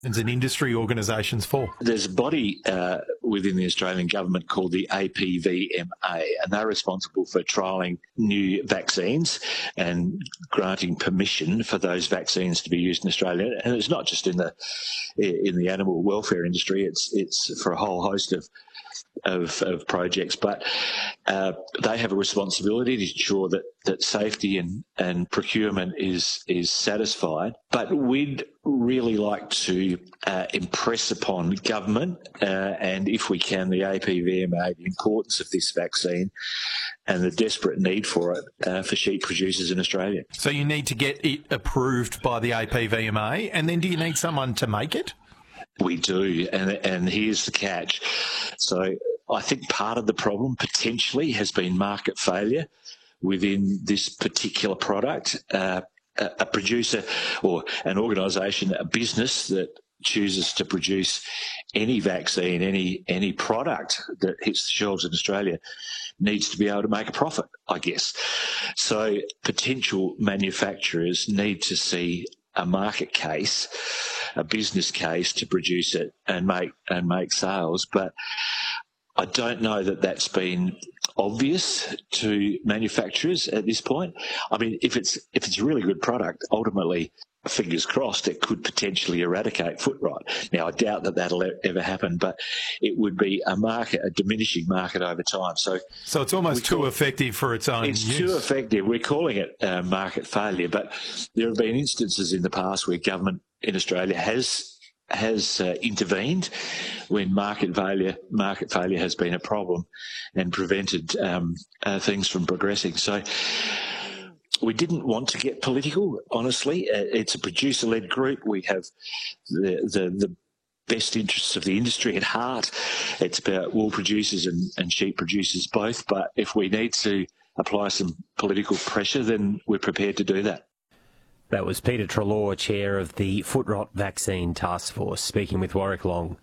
It's an industry organisations for. There's a body within the Australian government called the APVMA, and they're responsible for trialling new vaccines and granting permission for those vaccines to be used in Australia. And it's not just in the animal welfare industry; it's for a whole host of projects, but they have a responsibility to ensure that safety and procurement is satisfied. But we'd really like to impress upon government and, if we can, the APVMA, the importance of this vaccine and the desperate need for it for sheep producers in Australia. So you need to get it approved by the APVMA, and then do you need someone to make it? We do, and here's the catch. So I think part of the problem potentially has been market failure within this particular product. A producer or an organisation, a business that chooses to produce any vaccine, any product that hits the shelves in Australia needs to be able to make a profit, I guess. So potential manufacturers need to see a market case, a business case to produce it and make sales. But I don't know that that's been obvious to manufacturers at this point. I mean, if it's a really good product, ultimately, fingers crossed, it could potentially eradicate foot rot. Now, I doubt that that'll ever happen, but it would be a diminishing market over time. So it's almost too effective for its own use. It's too effective. We're calling it market failure, but there have been instances in the past where government in Australia has intervened when market failure has been a problem and prevented things from progressing. So we didn't want to get political, honestly. It's a producer-led group. We have the best interests of the industry at heart. It's about wool producers and sheep producers both. But if we need to apply some political pressure, then we're prepared to do that. That was Peter Treloar, chair of the Foot Rot Vaccine Task Force, speaking with Warwick Long.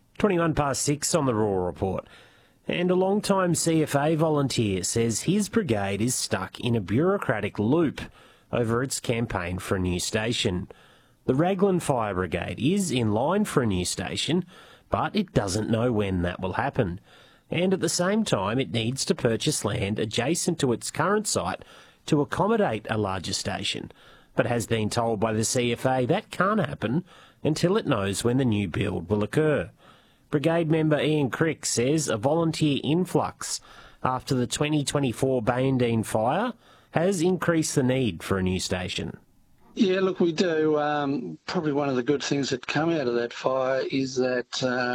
6:21 on the Raw Report. And a long-time CFA volunteer says his brigade is stuck in a bureaucratic loop over its campaign for a new station. The Raglan Fire Brigade is in line for a new station, but it doesn't know when that will happen. And at the same time, it needs to purchase land adjacent to its current site to accommodate a larger station, but has been told by the CFA that can't happen until it knows when the new build will occur. Brigade member Ian Crick says a volunteer influx after the 2024 Bayandine fire has increased the need for a new station. Yeah, look, we do. Probably one of the good things that come out of that fire is that,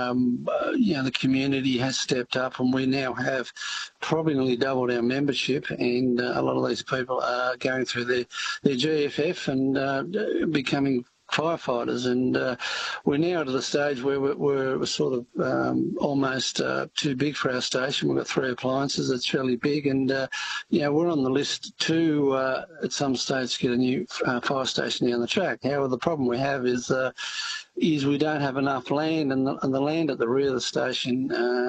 the community has stepped up, and we now have probably nearly doubled our membership, and a lot of these people are going through their GFF and becoming firefighters, and we're now at the stage where we're sort of almost too big for our station. We've got 3 appliances. It's fairly big, and we're on the list to at some stage get a new fire station down the track. However, the problem we have is we don't have enough land, and the land at the rear of the station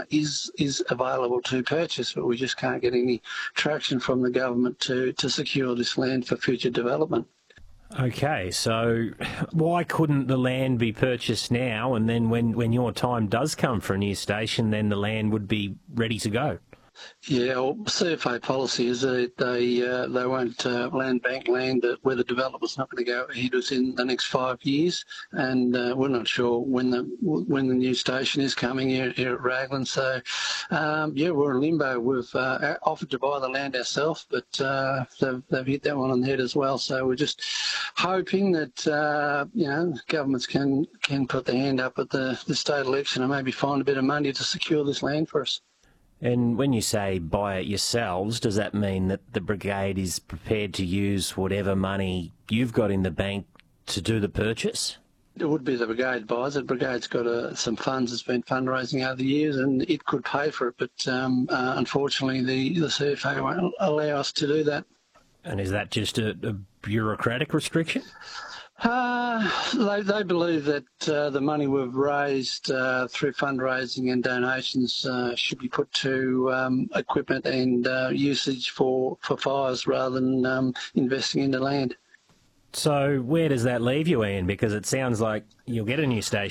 is available to purchase, but we just can't get any traction from the government to secure this land for future development. Okay, so why couldn't the land be purchased now, and then when your time does come for a new station, then the land would be ready to go? Yeah, well, CFA policy is that they won't land bank land where the developer's not going to go ahead within the next 5 years, and we're not sure when the new station is coming here at Raglan. So, we're in limbo. We've offered to buy the land ourselves, but they've hit that one on the head as well. So we're just hoping that governments can put their hand up at the state election and maybe find a bit of money to secure this land for us. And when you say buy it yourselves, does that mean that the brigade is prepared to use whatever money you've got in the bank to do the purchase? It would be the brigade buys it. The brigade's got some funds it's been fundraising over the years, and it could pay for it, but unfortunately the CFA won't allow us to do that. And is that just a bureaucratic restriction? They believe that the money we've raised through fundraising and donations should be put to equipment and usage for fires rather than investing into land. So where does that leave you, Ian? Because it sounds like you'll get a new station